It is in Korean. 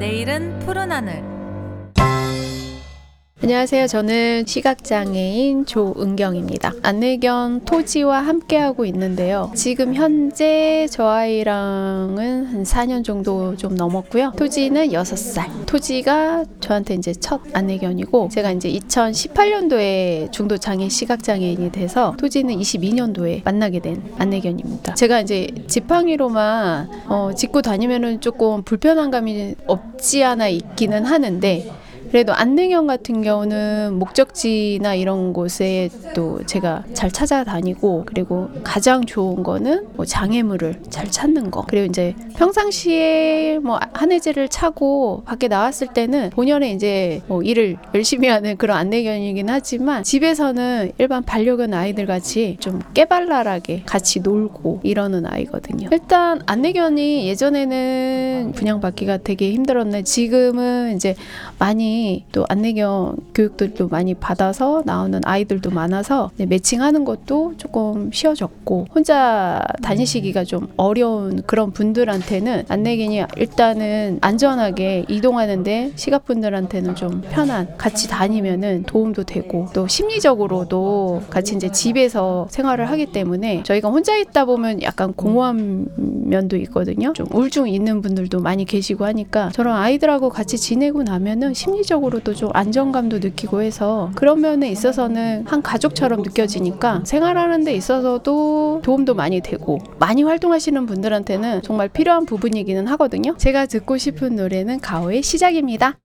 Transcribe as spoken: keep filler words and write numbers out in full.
내일은 푸른 하늘. 안녕하세요. 저는 시각장애인 조은경입니다. 안내견 토지와 함께하고 있는데요. 지금 현재 저 아이랑은 한 사 년 정도 좀 넘었고요. 토지는 여섯 살. 토지가 저한테 이제 첫 안내견이고, 제가 이제 이천십팔 년도에 중도장애 시각장애인이 돼서 토지는 이십이 년도에 만나게 된 안내견입니다. 제가 이제 지팡이로만 어, 짚고 다니면은 조금 불편한 감이 없지 않아 있기는 하는데, 그래도 안내견 같은 경우는 목적지나 이런 곳에 또 제가 잘 찾아다니고, 그리고 가장 좋은 거는 뭐 장애물을 잘 찾는 거. 그리고 이제 평상시에 뭐 한해제를 차고 밖에 나왔을 때는 본연의 이제 뭐 일을 열심히 하는 그런 안내견이긴 하지만, 집에서는 일반 반려견 아이들 같이 좀 깨발랄하게 같이 놀고 이러는 아이거든요. 일단 안내견이 예전에는 분양받기가 되게 힘들었는데, 지금은 이제 많이 또 안내견 교육들도 많이 받아서 나오는 아이들도 많아서 매칭하는 것도 조금 쉬워졌고, 혼자 다니시기가 좀 어려운 그런 분들한테는 안내견이 일단은 안전하게 이동하는데, 시각분들한테는 좀 편한, 같이 다니면은 도움도 되고, 또 심리적으로도 같이 이제 집에서 생활을 하기 때문에 저희가 혼자 있다 보면 약간 공허한 면도 있거든요. 좀 우울증 있는 분들도 많이 계시고 하니까, 저런 아이들하고 같이 지내고 나면은 심리적 으로도 좀 안정감도 느끼고 해서 그런 면에 있어서는 한 가족처럼 느껴지니까 생활하는 데 있어서도 도움도 많이 되고, 많이 활동하시는 분들한테는 정말 필요한 부분이기는 하거든요. 제가 듣고 싶은 노래는 가오의 시작입니다.